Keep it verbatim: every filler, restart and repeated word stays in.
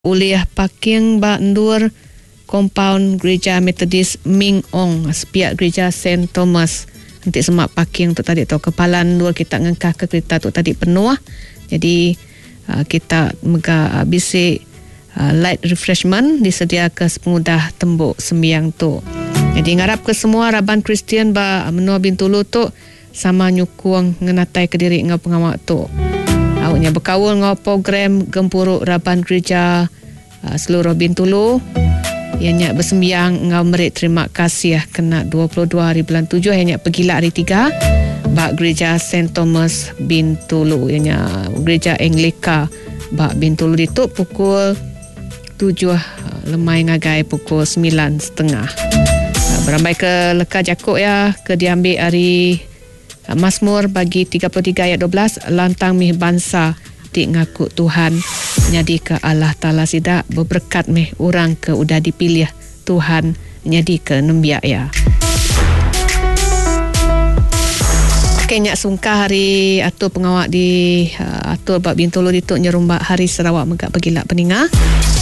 uliah parking ba ndur compound gereja Methodist Ming Ong sepiak gereja Saint Thomas. Nanti semak parking untuk tadi tu kepalan dua kita ngengkah ke kereta tu tadi penuh. Jadi uh, kita mega uh, bisik uh, light refreshment disedia ke sepemudah tembuk sembiang tu. Jadi ngarap ke semua Raban Kristian ba menua Bintulu tu sama nyukung ngenatai ke diri ngau pengawak tu. Awaknya berkawal ngau program gempuruk Raban Gereja uh, seluruh Bintulu. Ianya bersembiang ngau merit terima kasih kena dua puluh dua hari bulan tujuh ianya pergila hari tiga bak Gereja Saint Thomas Bintulu. Ianya Gereja Anglika bak Bintulu itu pukul tujuh lemai ngagai pukul sembilan setengah. Berambai ke Leka Jakuk ya ke diambil hari Mazmur bagi tiga puluh tiga ayat dua belas lantang mih bangsa di ngaku Tuhan nyadi ke Allah Ta'ala sidak berberkat meh orang ke udah dipilih Tuhan nyadi ke nembiak ya. Okey nyak sungkah hari atur pengawak di uh, atur bab Bintulu dituk nyerumbak hari Sarawak megak pegilak peninga.